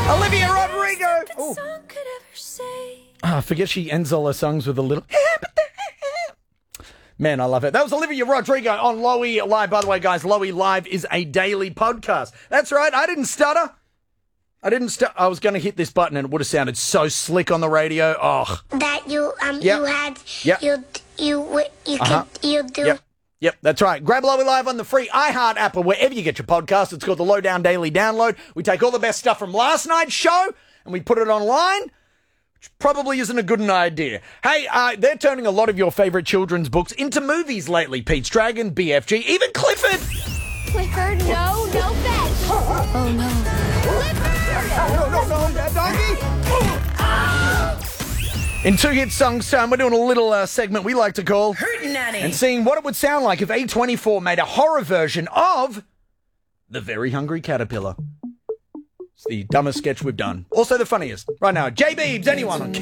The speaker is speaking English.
Olivia Rodrigo. Oh, I forget she ends all her songs with a little... Man, I love it. That was Olivia Rodrigo on Lowy Live. By the way, guys, Lowy Live is a daily podcast. That's right. I didn't stutter. I was going to hit this button and it would have sounded so slick on the radio. Oh. That you had. Yep. You do. Yep, that's right. Grab Lowy Live on the free iHeart app or wherever you get your podcast. It's called the Lowdown Daily Download. We take all the best stuff from last night's show and we put it online, which probably isn't a good idea. Hey, they're turning a lot of your favourite children's books into movies lately. Pete's Dragon, BFG, even Clifford. Clifford, no veg. Oh, no. No, doggy. In Two Hit Songs time, we're doing a little segment we like to call Hootenanny, and seeing what it would sound like if A24 made a horror version of The Very Hungry Caterpillar. It's the dumbest sketch we've done. Also the funniest. Right now, J Beebs, anyone on